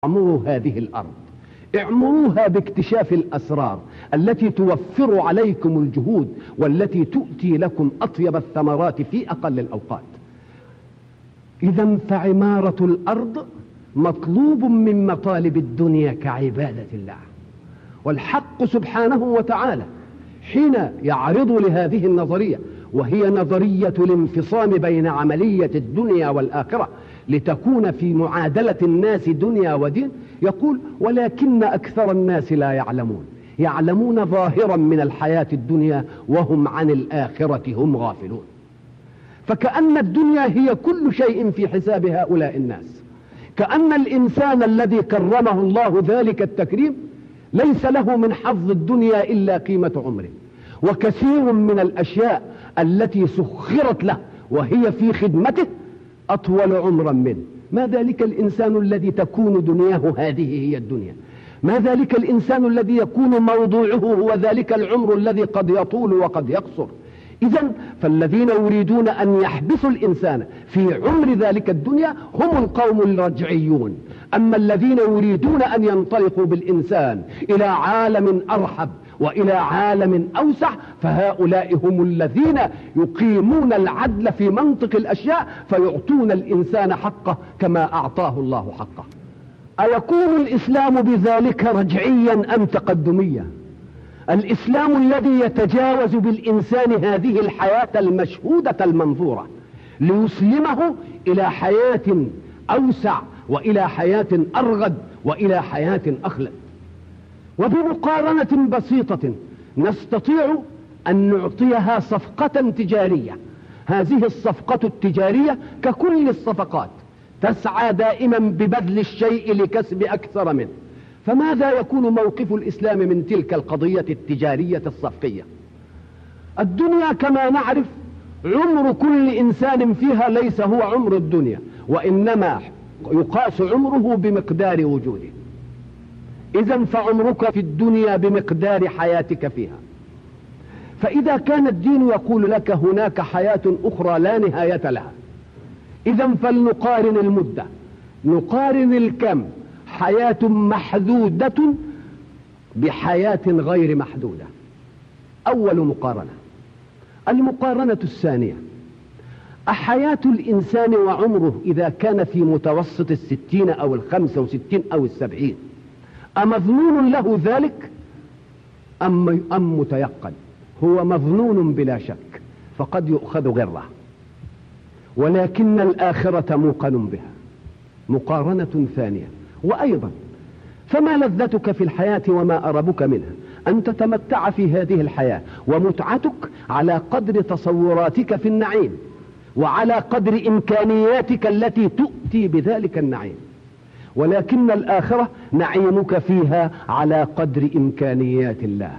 اعمروا هذه الأرض، اعمروها باكتشاف الأسرار التي توفر عليكم الجهود والتي تؤتي لكم أطيب الثمرات في أقل الأوقات. إذا فعمارة الأرض مطلوب من مطالب الدنيا كعبادة الله. والحق سبحانه وتعالى حين يعرض لهذه النظرية، وهي نظرية الانفصام بين عملية الدنيا والآخرة لتكون في معادلة الناس دنيا ودين، يقول: ولكن أكثر الناس لا يعلمون، يعلمون ظاهرا من الحياة الدنيا وهم عن الآخرة هم غافلون. فكأن الدنيا هي كل شيء في حساب هؤلاء الناس، كأن الإنسان الذي كرمه الله ذلك التكريم ليس له من حظ الدنيا إلا قيمة عمره، وكثير من الأشياء التي سخرت له وهي في خدمته أطول عمرا منه. ما ذلك الإنسان الذي تكون دنياه هذه هي الدنيا؟ ما ذلك الإنسان الذي يكون موضوعه هو ذلك العمر الذي قد يطول وقد يقصر؟ إذن فالذين يريدون أن يحبسوا الإنسان في عمر ذلك الدنيا هم القوم الرجعيون. أما الذين يريدون أن ينطلقوا بالإنسان إلى عالم أرحب وإلى عالم أوسع فهؤلاء هم الذين يقيمون العدل في منطق الأشياء، فيعطون الإنسان حقه كما أعطاه الله حقه. أيكون الإسلام بذلك رجعيا أم تقدميا؟ الإسلام الذي يتجاوز بالإنسان هذه الحياة المشهودة المنظورة ليسلمه إلى حياة أوسع وإلى حياة أرغد وإلى حياة أخلد. وبمقارنة بسيطة نستطيع أن نعطيها صفقة تجارية. هذه الصفقة التجارية ككل الصفقات تسعى دائما ببذل الشيء لكسب أكثر منه. فماذا يكون موقف الإسلام من تلك القضية التجارية الصفقية؟ الدنيا كما نعرف عمر كل إنسان فيها ليس هو عمر الدنيا، وإنما يقاس عمره بمقدار وجوده. إذن فعمرك في الدنيا بمقدار حياتك فيها. فإذا كان الدين يقول لك هناك حياة أخرى لا نهاية لها، إذن فلنقارن المدة، نقارن الكم. حياة محدودة بحياة غير محدودة. أول مقارنة. المقارنة الثانية: أحياة الإنسان وعمره إذا كان في متوسط 60 أو 65 أو 70 أمظنون له ذلك أم متيقن؟ هو مظنون بلا شك، فقد يؤخذ غره، ولكن الآخرة موقن بها. مقارنة ثانية. وأيضا فما لذتك في الحياة وما أربك منها؟ أن تتمتع في هذه الحياة، ومتعتك على قدر تصوراتك في النعيم وعلى قدر إمكانياتك التي تؤتي بذلك النعيم، ولكن الآخرة نعيمك فيها على قدر إمكانيات الله.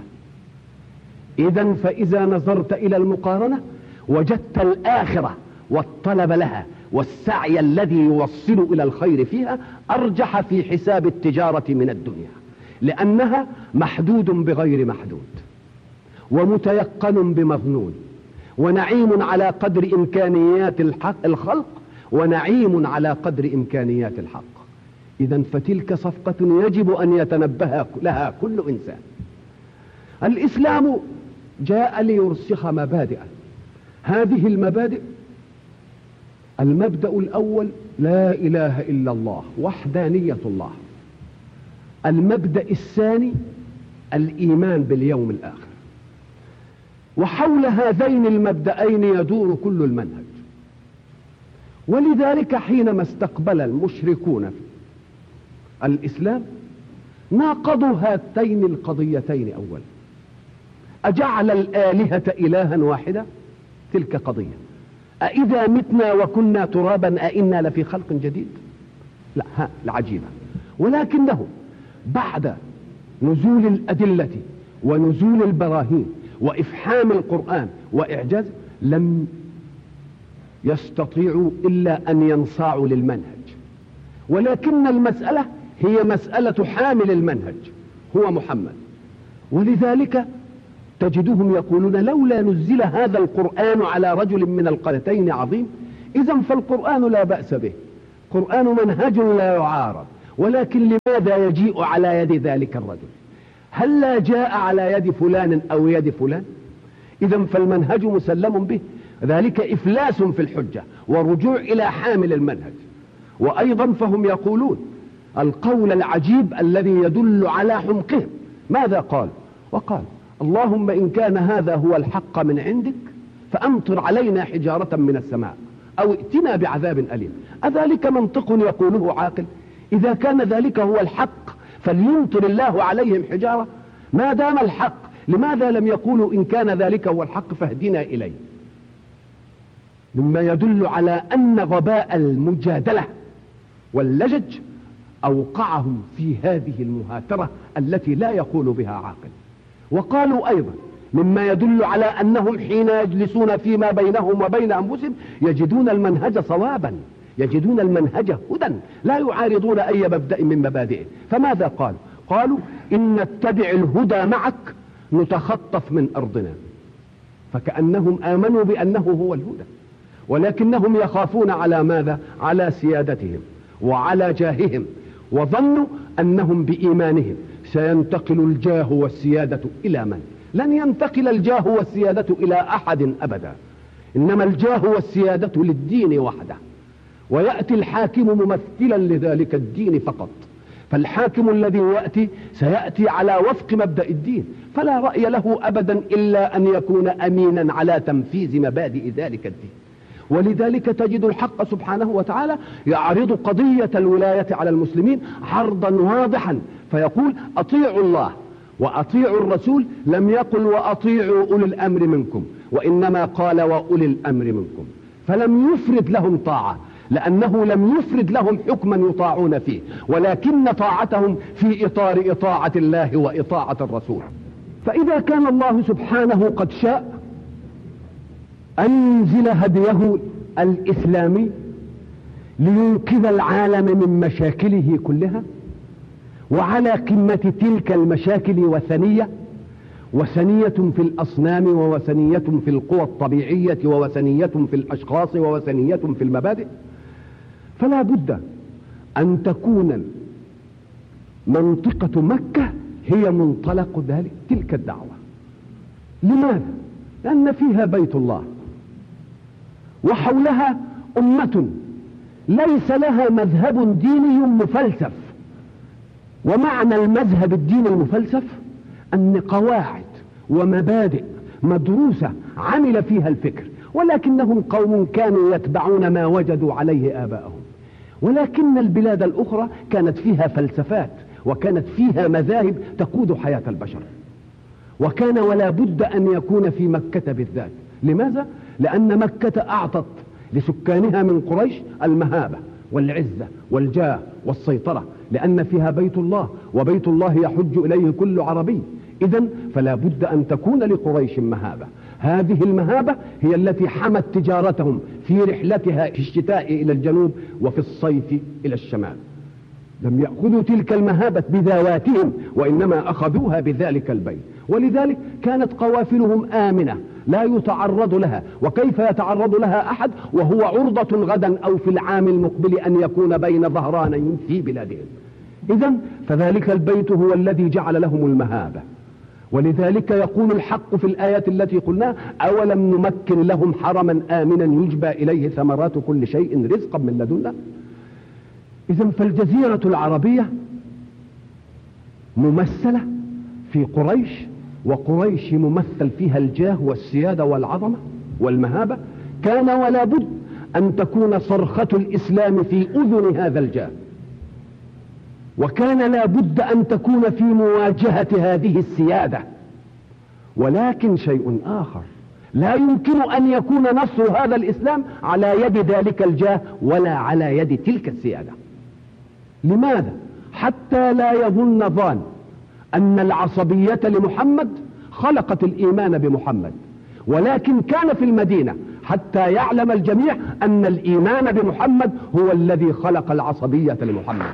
إذن فإذا نظرت إلى المقارنة وجدت الآخرة والطلب لها والسعي الذي يوصل إلى الخير فيها أرجح في حساب التجارة من الدنيا، لأنها محدود بغير محدود، ومتيقن بمظنون، ونعيم على قدر إمكانيات الخلق، ونعيم على قدر إمكانيات الحق. إذن فتلك صفقة يجب أن يتنبه لها كل إنسان. الإسلام جاء ليرسخ مبادئ. هذه المبادئ: المبدأ الأول لا إله إلا الله، وحدانية الله. المبدأ الثاني الإيمان باليوم الآخر. وحول هذين المبدأين يدور كل المنهج. ولذلك حينما استقبل المشركون الإسلام ناقضوا هاتين القضيتين أولا. أجعل الآلهة إلها واحدة؟ تلك قضية. أإذا متنا وكنا ترابا أإنا لفي خلق جديد؟ لا، العجيبة. ولكنه بعد نزول الأدلة ونزول البراهين وإفحام القرآن وإعجاز لم يستطيعوا إلا أن ينصاعوا للمنهج. ولكن المسألة هي مسألة حامل المنهج هو محمد. ولذلك تجدهم يقولون: لولا نزل هذا القرآن على رجل من القريتين عظيم. إذن فالقرآن لا بأس به، قرآن منهج لا يعارض، ولكن لماذا يجيء على يد ذلك الرجل؟ هل لا جاء على يد فلان أو يد فلان؟ إذن فالمنهج مسلم به، ذلك إفلاس في الحجة ورجوع إلى حامل المنهج. وأيضا فهم يقولون القول العجيب الذي يدل على حمقهم. ماذا قال؟ وقال اللهم إن كان هذا هو الحق من عندك فأمطر علينا حجارة من السماء أو ائتنا بعذاب أليم. أذلك منطق يقوله عاقل؟ إذا كان ذلك هو الحق فليمطر الله عليهم حجارة ما دام الحق. لماذا لم يقولوا إن كان ذلك هو الحق فاهدنا إليه؟ مما يدل على أن غباء المجادلة واللجج أوقعهم في هذه المهاترة التي لا يقول بها عاقل. وقالوا أيضا مما يدل على أنهم حين يجلسون فيما بينهم وبين أنفسهم يجدون المنهج صوابا، يجدون المنهج هدى، لا يعارضون أي مبدأ من مبادئه. فماذا قال؟ قالوا إن نتبع الهدى معك نتخطف من أرضنا. فكأنهم آمنوا بأنه هو الهدى، ولكنهم يخافون على ماذا؟ على سيادتهم وعلى جاههم، وظنوا أنهم بإيمانهم سينتقل الجاه والسيادة إلى من؟ لن ينتقل الجاه والسيادة إلى أحد أبدا، إنما الجاه والسيادة للدين وحده، ويأتي الحاكم ممثلا لذلك الدين فقط. فالحاكم الذي يأتي سيأتي على وفق مبدأ الدين، فلا رأي له أبدا إلا أن يكون أمينا على تنفيذ مبادئ ذلك الدين. ولذلك تجد الحق سبحانه وتعالى يعرض قضية الولاية على المسلمين عرضا واضحا، فيقول أطيعوا الله وأطيعوا الرسول، لم يقل وأطيعوا أولي الأمر منكم، وإنما قال وأولي الأمر منكم، فلم يفرد لهم طاعة، لأنه لم يفرد لهم حكما يطاعون فيه، ولكن طاعتهم في إطار إطاعة الله وإطاعة الرسول. فإذا كان الله سبحانه قد شاء أنزل هديه الإسلامي لينقذ العالم من مشاكله كلها، وعلى قمة تلك المشاكل وثنية في الأصنام، ووثنية في القوى الطبيعية، ووثنية في الأشخاص، ووثنية في المبادئ، فلا بد أن تكون منطقة مكة هي منطلق تلك الدعوة. لماذا؟ لأن فيها بيت الله وحولها أمة ليس لها مذهب ديني مفلسف. ومعنى المذهب الديني المفلسف أن قواعد ومبادئ مدروسة عمل فيها الفكر، ولكنهم قوم كانوا يتبعون ما وجدوا عليه آباءهم. ولكن البلاد الأخرى كانت فيها فلسفات وكانت فيها مذاهب تقود حياة البشر، وكان ولا بد أن يكون في مكة بالذات. لماذا؟ لأن مكة أعطت لسكانها من قريش المهابة والعزة والجاه والسيطرة، لأن فيها بيت الله، وبيت الله يحج إليه كل عربي. إذن فلا بد أن تكون لقريش مهابة. هذه المهابة هي التي حمت تجارتهم في رحلتها في الشتاء إلى الجنوب وفي الصيف إلى الشمال. لم يأخذوا تلك المهابة بذواتهم، وإنما أخذوها بذلك البيت. ولذلك كانت قوافلهم آمنة لا يتعرض لها. وكيف يتعرض لها أحد وهو عرضة غدا أو في العام المقبل أن يكون بين ظهرانين في بلادهم؟ إذن فذلك البيت هو الذي جعل لهم المهابة. ولذلك يقول الحق في الآية التي قلنا أولم نمكن لهم حرما آمنا يجبى إليه ثمرات كل شيء رزقا من لدنا. إذن فالجزيرة العربية ممثلة في قريش، وقريش ممثل فيها الجاه والسيادة والعظمة والمهابة. كان ولا بد أن تكون صرخة الإسلام في أذن هذا الجاه، وكان لا بد أن تكون في مواجهة هذه السيادة. ولكن شيء آخر، لا يمكن أن يكون نصر هذا الإسلام على يد ذلك الجاه ولا على يد تلك السيادة. لماذا؟ حتى لا يظن ظان أن العصبية لمحمد خلقت الإيمان بمحمد، ولكن كان في المدينة حتى يعلم الجميع أن الإيمان بمحمد هو الذي خلق العصبية لمحمد.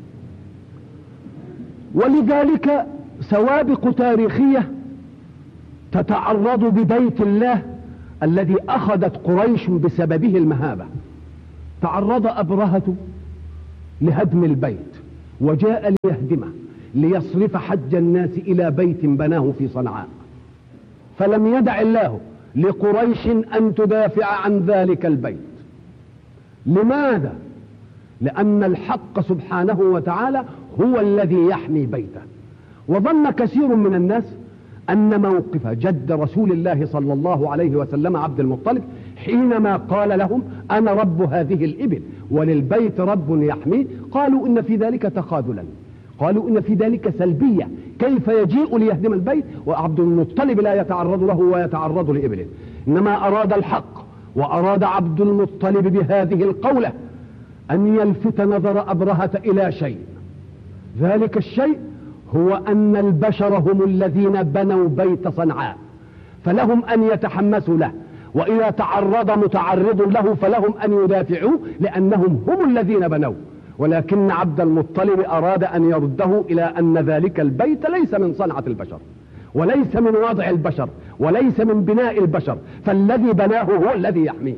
ولذلك سوابق تاريخية تتعرض ببيت الله الذي أخذت قريش بسببه المهابة. تعرض أبرهة لهدم البيت وجاء ليهدمه ليصرف حج الناس إلى بيت بناه في صنعاء، فلم يدع الله لقريش أن تدافع عن ذلك البيت. لماذا؟ لأن الحق سبحانه وتعالى هو الذي يحمي بيته. وظن كثير من الناس أن موقف جد رسول الله صلى الله عليه وسلم عبد المطلب حينما قال لهم أنا رب هذه الإبل وللبيت رب يحميه، قالوا إن في ذلك تخاذلا، قالوا إن في ذلك سلبية، كيف يجيء ليهدم البيت وعبد المطلب لا يتعرض له ويتعرض لإبله؟ إنما أراد الحق وأراد عبد المطلب بهذه القولة أن يلفت نظر أبرهة إلى شيء، ذلك الشيء هو أن البشر هم الذين بنوا بيت صنعاء، فلهم أن يتحمسوا له، وإذا تعرض متعرض له فلهم أن يدافعوا لأنهم هم الذين بنوا. ولكن عبد المطلب أراد أن يرده إلى أن ذلك البيت ليس من صنعة البشر وليس من وضع البشر وليس من بناء البشر، فالذي بناه هو الذي يحميه.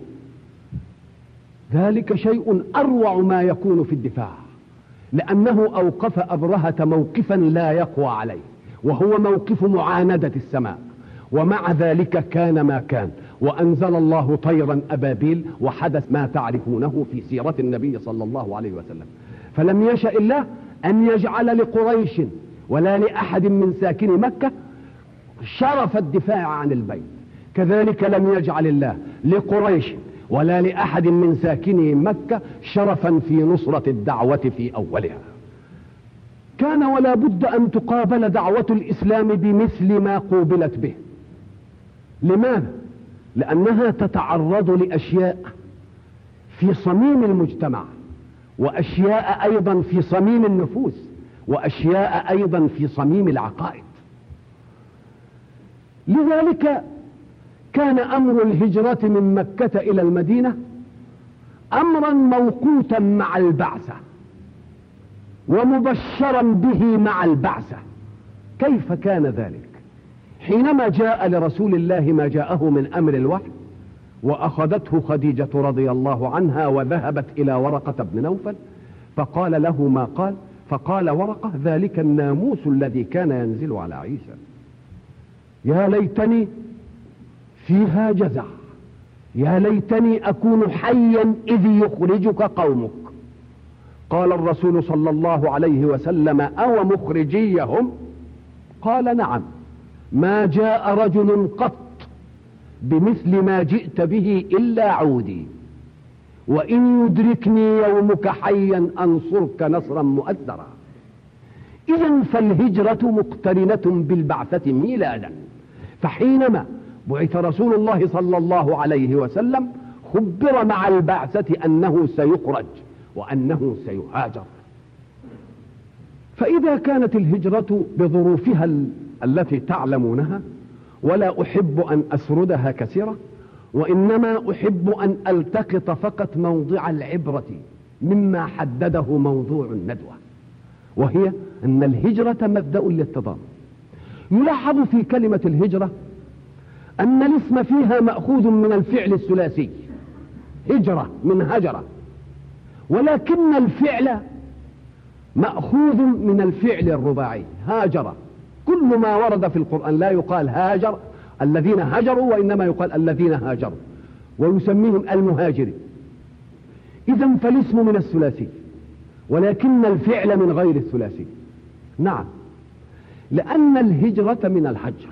ذلك شيء أروع ما يكون في الدفاع، لأنه أوقف أبرهة موقفا لا يقوى عليه، وهو موقف معاندة السماء، ومع ذلك كان ما كان، وأنزل الله طيرا أبابيل، وحدث ما تعرفونه في سيرة النبي صلى الله عليه وسلم. فلم يشأ الله أن يجعل لقريش ولا لأحد من ساكن مكة شرف الدفاع عن البيت، كذلك لم يجعل الله لقريش ولا لأحد من ساكني مكة شرفا في نصرة الدعوة في أولها. كان ولا بد أن تقابل دعوة الإسلام بمثل ما قوبلت به. لماذا؟ لأنها تتعرض لأشياء في صميم المجتمع، وأشياء أيضا في صميم النفوس، وأشياء أيضا في صميم العقائد. لذلك كان أمر الهجرة من مكة إلى المدينة أمرا موقوتا مع البعثة ومبشرا به مع البعثة. كيف كان ذلك؟ حينما جاء لرسول الله ما جاءه من أمر الوحي، وأخذته خديجة رضي الله عنها وذهبت إلى ورقة بن نوفل فقال له ما قال، فقال ورقة ذلك الناموس الذي كان ينزل على عيسى، يا ليتني فيها جزع، يا ليتني أكون حيا إذ يخرجك قومك. قال الرسول صلى الله عليه وسلم أو مخرجيهم؟ قال نعم، ما جاء رجل قط بمثل ما جئت به إلا عودي، وإن يدركني يومك حيا أنصرك نصرا مؤثرا. إذن فالهجرة مقترنة بالبعثة ميلادا، فحينما بعث رسول الله صلى الله عليه وسلم خبر مع البعثة أنه سيخرج وأنه سيهاجر. فإذا كانت الهجرة بظروفها التي تعلمونها، ولا أحب أن أسردها كثيرا، وإنما أحب أن ألتقط فقط موضع العبرة مما حدده موضوع الندوة، وهي أن الهجرة مبدأ للتضامن. يلاحظ في كلمة الهجرة أن الاسم فيها مأخوذ من الفعل الثلاثي هجرة من هجرة، ولكن الفعل مأخوذ من الفعل الرباعي هاجر. كل ما ورد في القرآن لا يقال هاجر الذين هجروا، وإنما يقال الذين هاجروا، ويسميهم المهاجرين. إذن فالاسم من الثلاثي، ولكن الفعل من غير الثلاثي. نعم، لأن الهجرة من الهجر،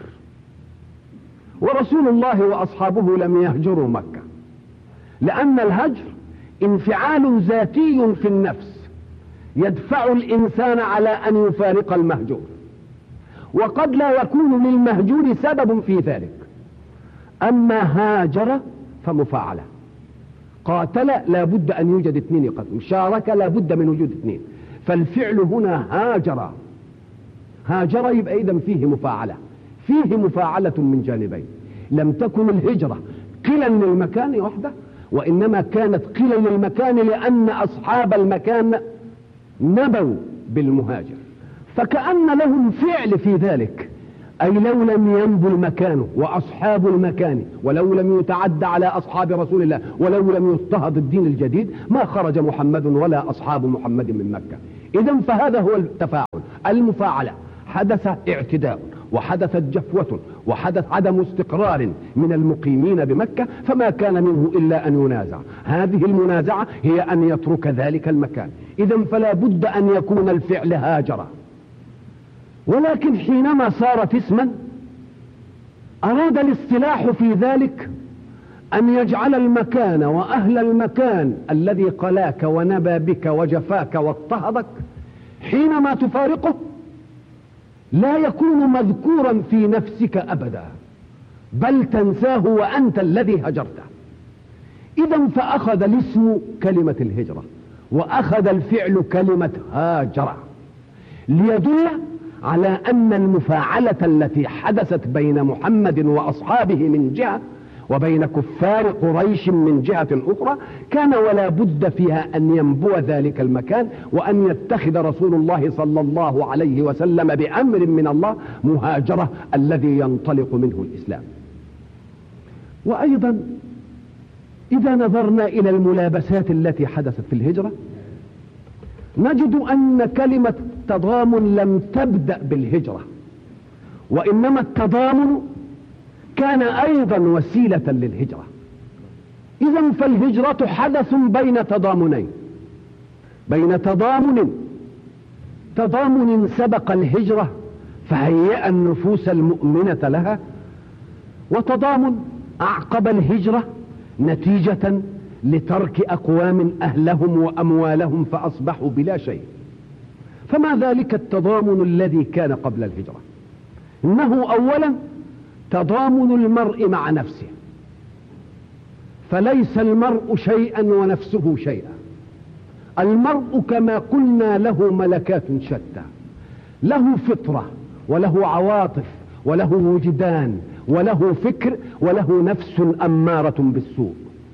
ورسول الله وأصحابه لم يهجروا مكة، لأن الهجر انفعال ذاتي في النفس يدفع الإنسان على أن يفارق المهجور، وقد لا يكون للمهجور سبب في ذلك. أما هاجر فمفاعلة، قاتل لا بد أن يوجد اثنين يقتلون، شارك لا بد من وجود اثنين، فالفعل هنا هاجر. هاجر يبقى إذن فيه مفاعلة، فيه مفاعلة من جانبين. لم تكن الهجرة قلا للمكان وحده، وإنما كانت قلا للمكان لأن أصحاب المكان نبوا بالمهاجر، فكأن لهم فعل في ذلك. أي لو لم ينبو المكان وأصحاب المكان، ولو لم يتعد على أصحاب رسول الله، ولو لم يضطهد الدين الجديد، ما خرج محمد ولا أصحاب محمد من مكة. إذن فهذا هو التفاعل. المفاعلة حدث اعتداء وحدثت جفوة وحدث عدم استقرار من المقيمين بمكة، فما كان منه إلا أن ينازع. هذه المنازعة هي أن يترك ذلك المكان. إذن فلا بد أن يكون الفعل هاجر. ولكن حينما صارت اسما أراد الاصطلاح في ذلك أن يجعل المكان وأهل المكان الذي قلاك ونبى بك وجفاك واضطهدك حينما تفارقه لا يكون مذكورا في نفسك أبدا، بل تنساه وأنت الذي هجرته. إذن فأخذ الاسم كلمة الهجرة وأخذ الفعل كلمة هاجر، ليدل على أن المفاعلة التي حدثت بين محمد وأصحابه من جهة وبين كفار قريش من جهة أخرى كان ولا بد فيها أن ينبو ذلك المكان، وأن يتخذ رسول الله صلى الله عليه وسلم بأمر من الله مهاجرة الذي ينطلق منه الإسلام. وأيضا إذا نظرنا إلى الملابسات التي حدثت في الهجرة نجد أن كلمة تضامن لم تبدأ بالهجرة، وإنما التضامن كان أيضا وسيلة للهجرة. إذن فالهجرة حدث بين تضامنين، بين تضامن سبق الهجرة فهيأ النفوس المؤمنة لها، وتضامن أعقب الهجرة نتيجة لترك أقوام أهلهم وأموالهم فأصبحوا بلا شيء. فما ذلك التضامن الذي كان قبل الهجرة؟ إنه أولا تضامن المرء مع نفسه، فليس المرء شيئا ونفسه شيئا. المرء كما قلنا له ملكات شتى، له فطرة وله عواطف وله وجدان وله فكر وله نفس أمارة بالسوء.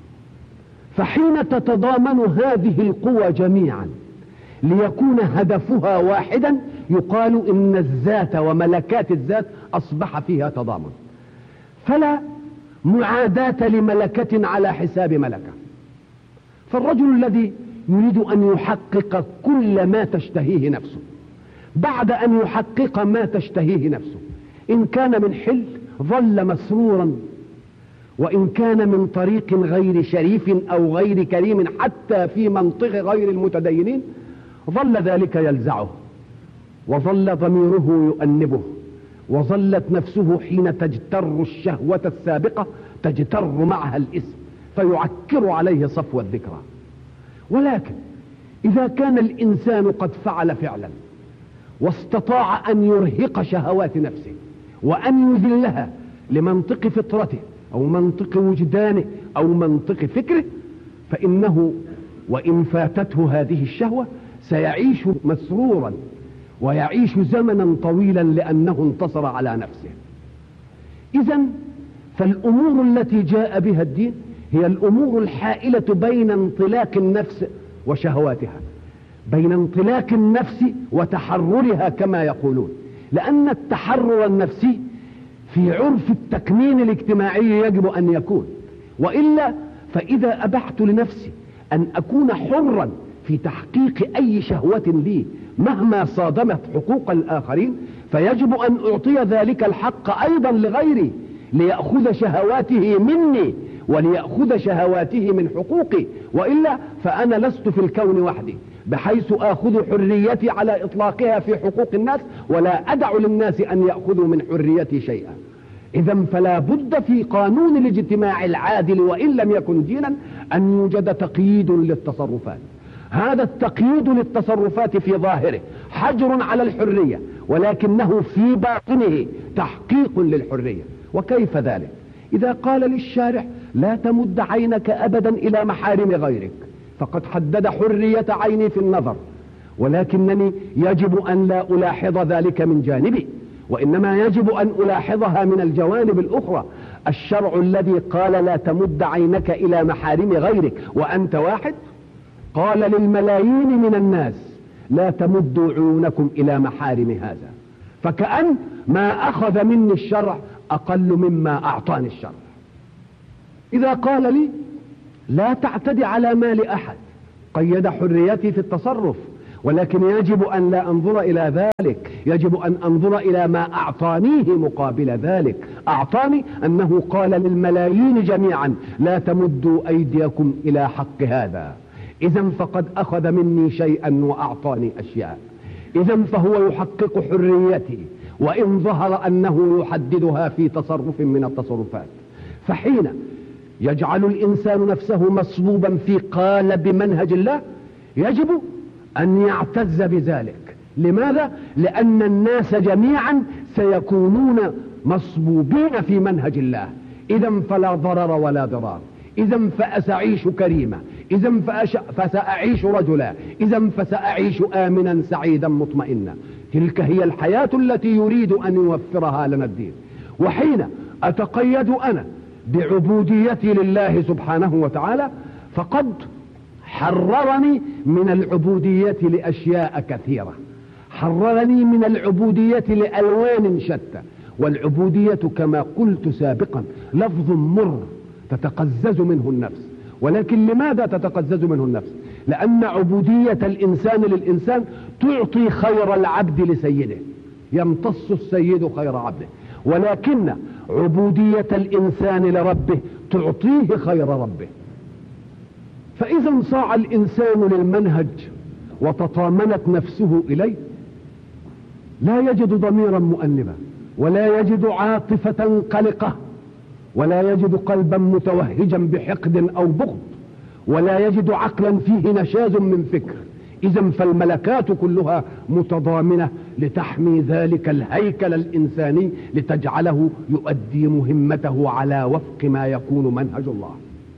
فحين تتضامن هذه القوى جميعا ليكون هدفها واحدا يقال إن الذات وملكات الذات أصبح فيها تضامن، فلا معاداة لملكة على حساب ملكة. فالرجل الذي يريد أن يحقق كل ما تشتهيه نفسه بعد أن يحقق ما تشتهيه نفسه، إن كان من حل ظل مسرورا، وإن كان من طريق غير شريف أو غير كريم حتى في منطق غير المتدينين ظل ذلك يلزعه، وظل ضميره يؤنبه، وظلت نفسه حين تجتر الشهوة السابقة تجتر معها الاسم فيعكر عليه صفو الذكرى. ولكن إذا كان الإنسان قد فعل فعلا واستطاع أن يرهق شهوات نفسه وأن يذلها لمنطق فطرته أو منطق وجدانه أو منطق فكره، فإنه وإن فاتته هذه الشهوة سيعيش مسرورا ويعيش زمنا طويلا لأنه انتصر على نفسه. إذن فالأمور التي جاء بها الدين هي الأمور الحائلة بين انطلاق النفس وشهواتها، بين انطلاق النفس وتحررها كما يقولون، لأن التحرر النفسي في عرف التكمين الاجتماعي يجب أن يكون، وإلا فإذا أبحت لنفسي أن أكون حرا في تحقيق أي شهوة لي مهما صادمت حقوق الآخرين فيجب أن أعطي ذلك الحق أيضا لغيري ليأخذ شهواته مني وليأخذ شهواته من حقوقي، وإلا فأنا لست في الكون وحدي بحيث آخذ حريتي على إطلاقها في حقوق الناس ولا أدع للناس أن يأخذوا من حريتي شيئا. إذن فلا بد في قانون الاجتماع العادل وإن لم يكن دينا أن يوجد تقييد للتصرفات. هذا التقييد للتصرفات في ظاهره حجر على الحرية، ولكنه في باطنه تحقيق للحرية. وكيف ذلك؟ إذا قال للشارع لا تمد عينك أبدا إلى محارم غيرك، فقد حدد حرية عيني في النظر، ولكنني يجب أن لا ألاحظ ذلك من جانبي، وإنما يجب أن ألاحظها من الجوانب الأخرى. الشرع الذي قال لا تمد عينك إلى محارم غيرك وأنت واحد قال للملايين من الناس لا تمدوا عيونكم إلى محارم هذا، فكأن ما أخذ مني الشرع أقل مما أعطاني الشرع. إذا قال لي لا تعتدي على مال أحد قيد حريتي في التصرف، ولكن يجب أن لا أنظر إلى ذلك، يجب أن أنظر إلى ما أعطانيه مقابل ذلك. أعطاني أنه قال للملايين جميعا لا تمدوا أيديكم إلى حق هذا، إذن فقد أخذ مني شيئا وأعطاني أشياء، إذن فهو يحقق حريتي وإن ظهر أنه يحددها في تصرف من التصرفات. فحين يجعل الإنسان نفسه مصلوبا في قالب منهج الله يجب أن يعتز بذلك. لماذا؟ لأن الناس جميعا سيكونون مصبوبين في منهج الله، إذن فلا ضرر ولا ضرار، إذن فأسعيش كريمة، إذن فسأعيش رجلا، إذن فسأعيش آمنا سعيدا مطمئنا. تلك هي الحياة التي يريد أن يوفرها لنا الدين. وحين أتقيد أنا بعبوديتي لله سبحانه وتعالى فقد حررني من العبودية لأشياء كثيرة، حررني من العبودية لألوان شتى. والعبودية كما قلت سابقا لفظ مر تتقزز منه النفس. ولكن لماذا تتقزز منه النفس؟ لأن عبودية الإنسان للإنسان تعطي خير العبد لسيده، يمتص السيد خير عبده، ولكن عبودية الإنسان لربه تعطيه خير ربه. فإذا صاع الإنسان للمنهج وتطامنت نفسه إليه لا يجد ضميرا مؤنبا، ولا يجد عاطفة قلقة، ولا يجد قلبا متوهجا بحقد أو بغض، ولا يجد عقلا فيه نشاز من فكر. إذن فالملكات كلها متضامنة لتحمي ذلك الهيكل الإنساني لتجعله يؤدي مهمته على وفق ما يكون منهج الله.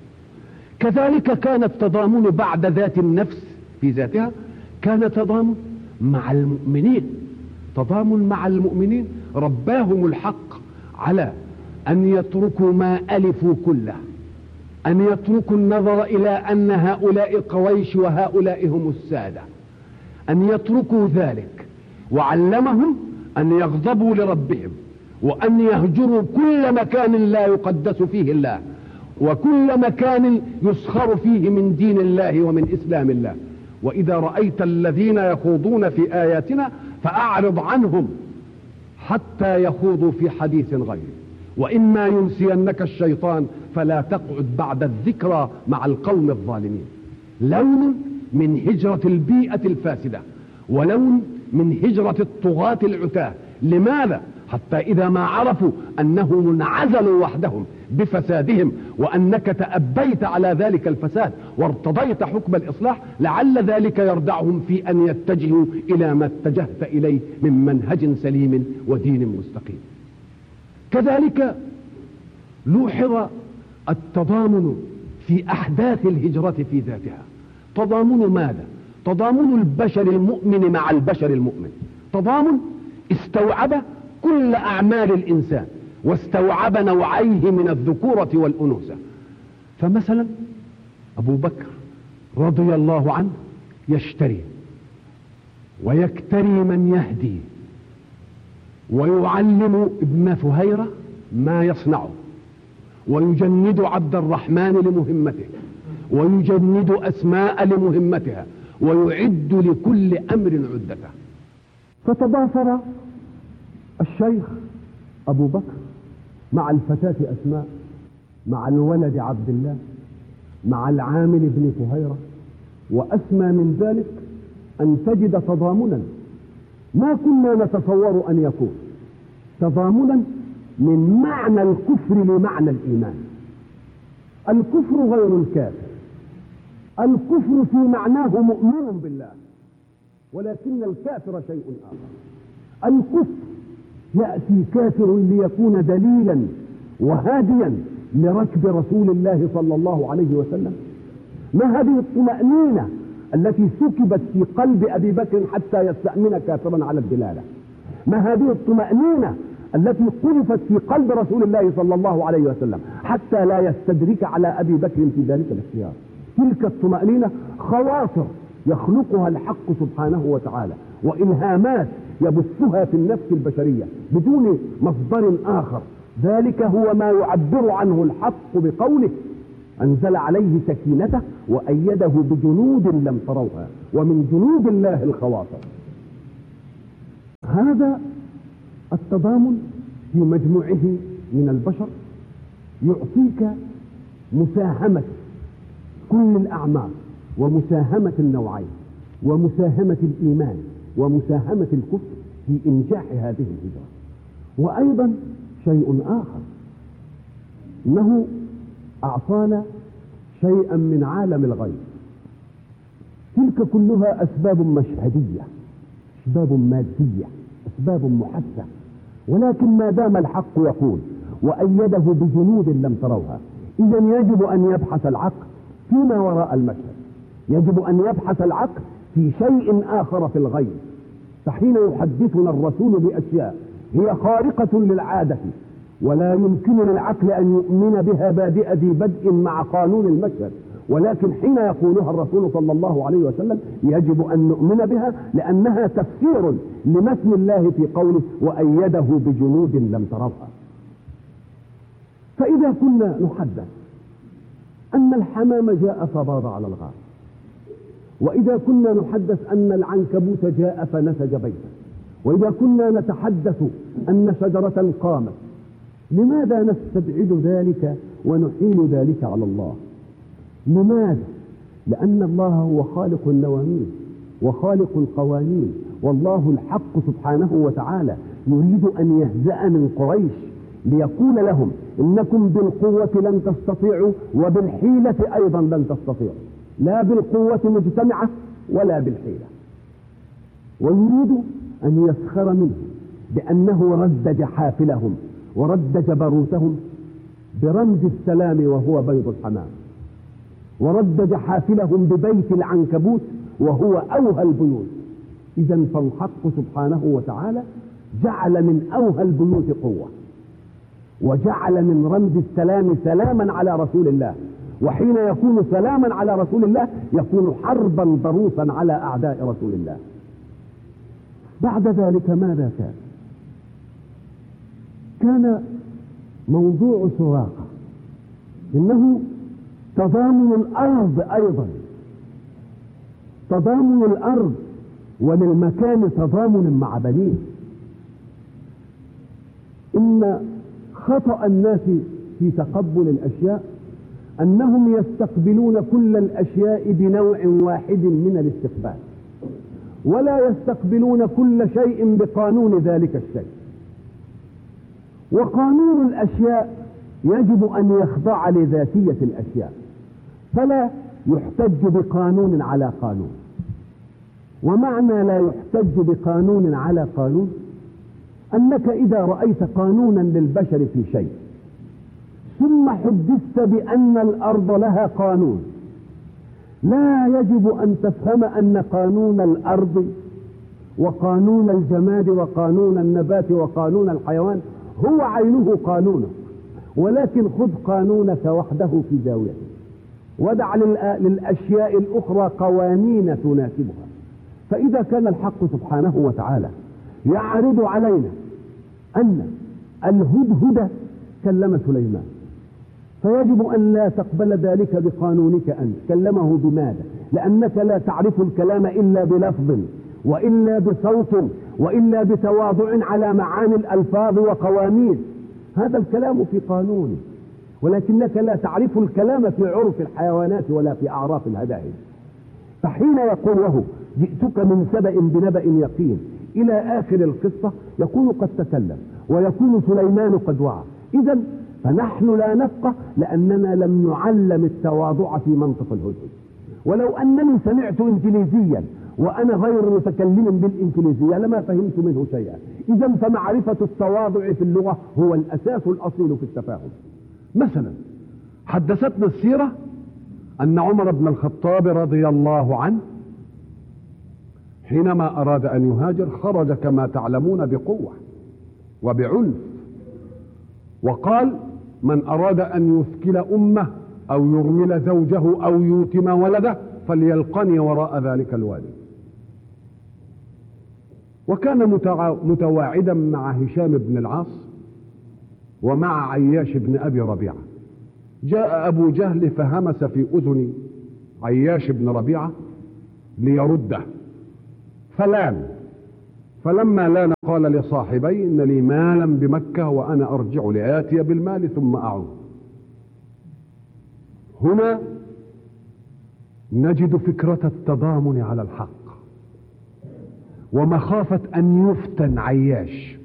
كذلك كان التضامن بعد ذات النفس في ذاتها، كان تضامن مع المؤمنين، تضامن مع المؤمنين رباهم الحق على أن يتركوا ما ألفوا كله، أن يتركوا النظر إلى أن هؤلاء قويش وهؤلاء هم السادة، أن يتركوا ذلك، وعلمهم أن يغضبوا لربهم وأن يهجروا كل مكان لا يقدس فيه الله، وكل مكان يسخر فيه من دين الله ومن إسلام الله. وإذا رأيت الذين يخوضون في آياتنا فأعرض عنهم حتى يخوضوا في حديث غيره، وإما ينسينك الشيطان فلا تقعد بعد الذكرى مع القوم الظالمين. لون من هجرة البيئة الفاسدة، ولون من هجرة الطغاة العتاة. لماذا؟ حتى إذا ما عرفوا أنهم انعزلوا وحدهم بفسادهم وأنك تأبيت على ذلك الفساد وارتضيت حكم الإصلاح، لعل ذلك يردعهم في أن يتجهوا إلى ما اتجهت إليه من منهج سليم ودين مستقيم. كذلك لوحظ التضامن في أحداث الهجرة في ذاتها. تضامن ماذا؟ تضامن البشر المؤمن مع البشر المؤمن، تضامن استوعب كل أعمال الإنسان واستوعب نوعيه من الذكورة والأنوثة. فمثلا أبو بكر رضي الله عنه يشتري ويكتري من يهدي، ويعلم ابن فهيرة ما يصنعه، ويجند عبد الرحمن لمهمته، ويجند أسماء لمهمتها، ويعد لكل أمر عدته. فتضافر الشيخ أبو بكر مع الفتاة أسماء، مع الولد عبد الله، مع العامل ابن فهيرة. وأسمى من ذلك أن تجد تضامنا ما كنا نتصور أن يكون، تضامنا من معنى الكفر لمعنى الإيمان. الكفر غير الكافر، الكفر في معناه مؤمن بالله، ولكن الكافر شيء آخر. الكفر يأتي كافر ليكون دليلا وهاديا لركب رسول الله صلى الله عليه وسلم. ما هذه الطمأنينة التي سكبت في قلب أبي بكر حتى يستأمن كافرا على الدلالة؟ ما هذه الطمأنينة التي قذفت في قلب رسول الله صلى الله عليه وسلم حتى لا يستدرك على أبي بكر في ذلك الاختيار؟ تلك الطمأنينة خواطر يخلقها الحق سبحانه وتعالى، وإلهامات يبثها في النفس البشرية بدون مصدر آخر. ذلك هو ما يعبر عنه الحق بقوله أنزل عليه سكينته وأيده بجنود لم تروها ومن جنود الله الخواصر. هذا التضامن في مجموعه من البشر يعطيك مساهمة كل الأعمار ومساهمة النوعين ومساهمة الإيمان ومساهمة الكفر في إنجاح هذه الهجرة. وأيضا شيء آخر، أنه أعطانا شيئا من عالم الغيب. تلك كلها أسباب مشهدية، أسباب مادية، أسباب محسة، ولكن ما دام الحق يقول وأيده بجنود لم تروها، إذن يجب أن يبحث العقل فيما وراء المشهد، يجب أن يبحث العقل في شيء آخر في الغيب. فحين يحدثنا الرسول بأشياء هي خارقة للعادة ولا يمكن للعقل أن يؤمن بها بادئ ذي بدء مع قانون المشهد، ولكن حين يقولها الرسول صلى الله عليه وسلم يجب أن نؤمن بها، لأنها تفسير لمثل الله في قوله وأيده بجنود لم تروها. فإذا كنا نحدث أن الحمام جاء فباض على الغار، وإذا كنا نحدث أن العنكبوت جاء فنسج بيتا، وإذا كنا نتحدث أن شجرة قامت، لماذا نستبعد ذلك ونحيل ذلك على الله؟ لماذا؟ لأن الله هو خالق النواميس وخالق القوانين، والله الحق سبحانه وتعالى يريد أن يهزأ من قريش ليقول لهم إنكم بالقوة لن تستطيعوا وبالحيلة أيضا لن تستطيعوا، لا بالقوة مجتمعة ولا بالحيلة. ويريد أن يسخر منه بأنه رد جحافلهم ورد جبروتهم برمز السلام وهو بيض الحمام، ورد جحافلهم ببيت العنكبوت وهو أوهى البيوت. إذا فالحق سبحانه وتعالى جعل من أوهى البيوت قوة، وجعل من رمز السلام سلاما على رسول الله، وحين يكون سلاما على رسول الله يكون حربا ضروسا على أعداء رسول الله. بعد ذلك ماذا كان؟ كان موضوع سراقة إنه تضامن الأرض، أيضا تضامن الأرض وللمكان تضامن مع بنيه. إن خطأ الناس في تقبل الأشياء أنهم يستقبلون كل الأشياء بنوع واحد من الاستقبال، ولا يستقبلون كل شيء بقانون ذلك الشيء. وقانون الأشياء يجب أن يخضع لذاتية الأشياء، فلا يحتج بقانون على قانون. ومعنى لا يحتج بقانون على قانون أنك إذا رأيت قانونا للبشر في شيء ثم حدثت بأن الأرض لها قانون، لا يجب أن تفهم أن قانون الأرض وقانون الجماد وقانون النبات وقانون الحيوان هو عينه قانونه، ولكن خذ قانونك وحده في زاويته، ودع للأشياء الأخرى قوانين تناسبها. فإذا كان الحق سبحانه وتعالى يعرض علينا أن الهدهد كلم سليمان، فيجب أن لا تقبل ذلك بقانونك أنت. كلمه بماذا؟ لأنك لا تعرف الكلام إلا بلفظ وإلا بصوت وإلا بتواضع على معاني الألفاظ وقواميس. هذا الكلام في قانونه، ولكنك لا تعرف الكلام في عرف الحيوانات ولا في أعراف الهدائل. فحين يقول له جئتك من سبأ بنبأ يقين إلى آخر القصة يكون قد تكلم ويكون سليمان قد وعى. إذن فنحن لا نفقه لأننا لم نعلم التواضع في منطق الهدهد. ولو أنني سمعت إنجليزيا وأنا غير متكلم بالإنجليزية لما فهمت منه شيئا. إذن فمعرفة التواضع في اللغة هو الأساس الأصيل في التفاهم. مثلا حدثتنا السيرة أن عمر بن الخطاب رضي الله عنه حينما أراد أن يهاجر خرج كما تعلمون بقوة وبعنف، وقال من أراد أن يثكل أمه أو يرمل زوجه أو يوتم ولده فليلقني وراء ذلك الوادي. وكان متواعدا مع هشام بن العاص ومع عياش بن أبي ربيعة، جاء أبو جهل فهمس في أذن عياش بن ربيعة ليرده فلان، فلما لان قال لصاحبي إن لي مالا بمكة وأنا أرجع لآتي بالمال ثم أعود. هنا نجد فكرة التضامن على الحق ومخافة أن يفتن عياش.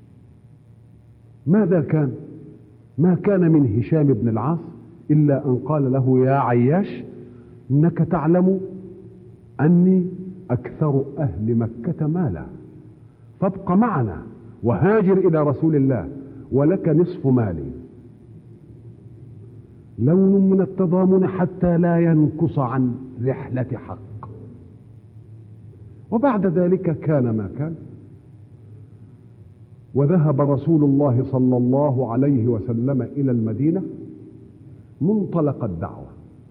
ماذا كان؟ ما كان من هشام بن العاص إلا أن قال له يا عياش إنك تعلم أني أكثر أهل مكة مالا، فابق معنا وهاجر إلى رسول الله ولك نصف مالي. لون من التضامن حتى لا ينقص عن رحلة حق. وبعد ذلك كان ما كان، وذهب رسول الله صلى الله عليه وسلم إلى المدينة منطلق الدعوة.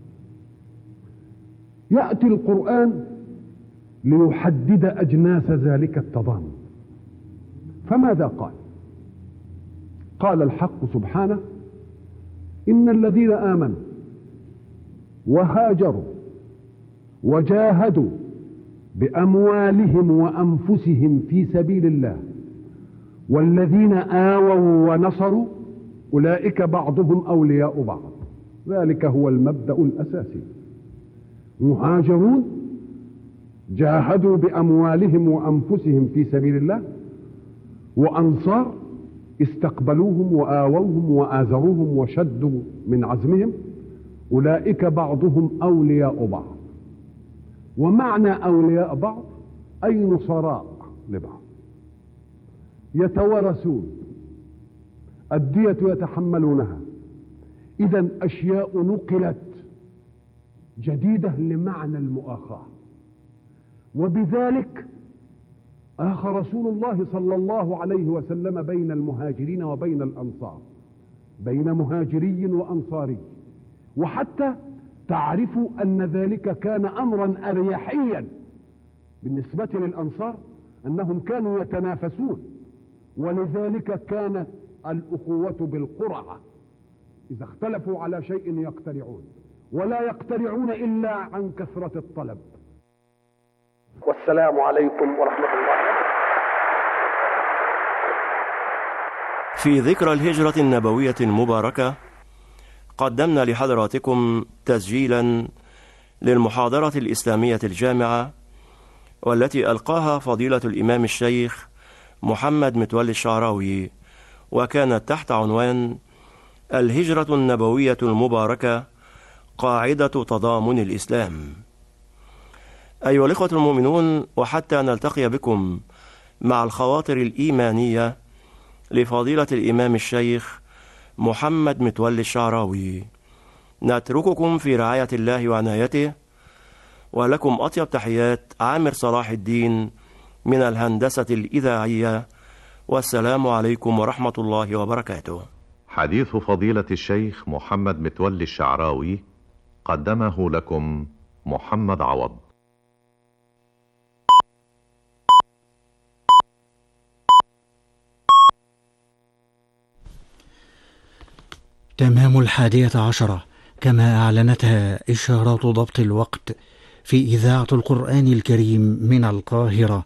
يأتي القرآن ليحدد أجناس ذلك التضامن. فماذا قال؟ قال الحق سبحانه إن الذين آمنوا وهاجروا وجاهدوا بأموالهم وأنفسهم في سبيل الله والذين آووا ونصروا أولئك بعضهم أولياء بعض. ذلك هو المبدأ الأساسي. مهاجرون جاهدوا بأموالهم وأنفسهم في سبيل الله، وأنصار استقبلوهم وآووهم وآزروهم وشدوا من عزمهم، أولئك بعضهم أولياء بعض. ومعنى أولياء بعض أي نصراء لبعض، يتوارثون، الدية يتحملونها. إذن أشياء نقلت جديدة لمعنى المؤاخاة. وبذلك آخى رسول الله صلى الله عليه وسلم بين المهاجرين وبين الأنصار، بين مهاجري وأنصاري، وحتى تعرفوا أن ذلك كان أمرا أريحيا بالنسبة للأنصار، أنهم كانوا يتنافسون، ولذلك كانت الأخوة بالقرعة. إذا اختلفوا على شيء يقترعون، ولا يقترعون إلا عن كثرة الطلب. والسلام عليكم ورحمة الله. في ذكرى الهجرة النبوية المباركة قدمنا لحضراتكم تسجيلا للمحاضرة الإسلامية الجامعة، والتي ألقاها فضيلة الإمام الشيخ محمد متولي الشعراوي، وكانت تحت عنوان الهجرة النبوية المباركة قاعدة تضامن الإسلام. أيها الإخوة المؤمنون، وحتى نلتقي بكم مع الخواطر الإيمانية لفضيلة الإمام الشيخ محمد متولي الشعراوي، نترككم في رعاية الله وعنايته، ولكم أطيب تحيات عامر صلاح الدين من الهندسة الإذاعية، والسلام عليكم ورحمة الله وبركاته. حديث فضيلة الشيخ محمد متولي الشعراوي قدمه لكم محمد عوض. تمام 11 كما أعلنتها إشارات ضبط الوقت في إذاعة القرآن الكريم من القاهرة.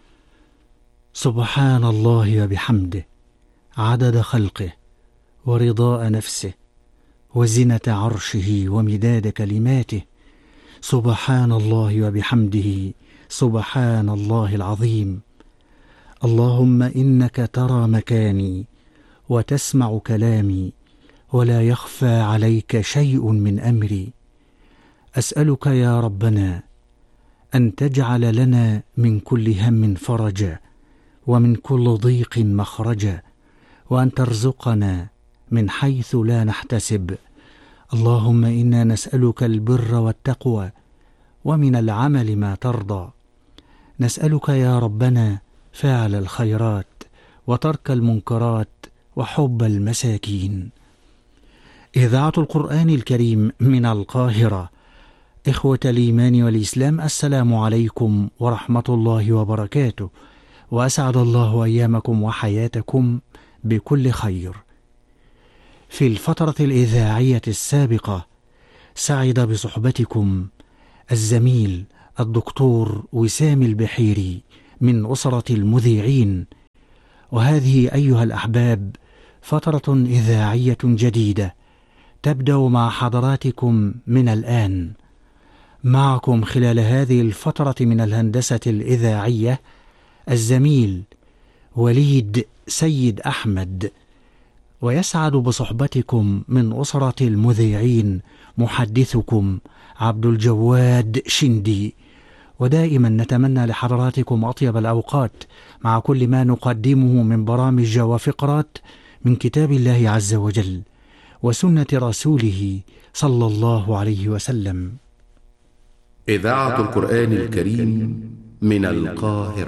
سبحان الله وبحمده عدد خلقه ورضاء نفسه وزنة عرشه ومداد كلماته. سبحان الله وبحمده سبحان الله العظيم. اللهم إنك ترى مكاني وتسمع كلامي ولا يخفى عليك شيء من أمري. أسألك يا ربنا أن تجعل لنا من كل هم فرجا ومن كل ضيق مخرجا، وأن ترزقنا من حيث لا نحتسب. اللهم إنا نسألك البر والتقوى ومن العمل ما ترضى. نسألك يا ربنا فعل الخيرات وترك المنكرات وحب المساكين. إذاعة القرآن الكريم من القاهرة. إخوة الإيمان والإسلام، السلام عليكم ورحمة الله وبركاته، وأسعد الله أيامكم وحياتكم بكل خير. في الفترة الإذاعية السابقة سعد بصحبتكم الزميل الدكتور وسام البحيري من أسرة المذيعين، وهذه أيها الأحباب فترة إذاعية جديدة تبدأ مع حضراتكم من الآن. معكم خلال هذه الفترة من الهندسة الإذاعية الزميل وليد سيد أحمد، ويسعد بصحبتكم من أسرة المذيعين محدثكم عبد الجواد شندي. ودائما نتمنى لحضراتكم أطيب الأوقات مع كل ما نقدمه من برامج وفقرات من كتاب الله عز وجل وسنة رسوله صلى الله عليه وسلم. إذاعة القرآن الكريم من القاهرة.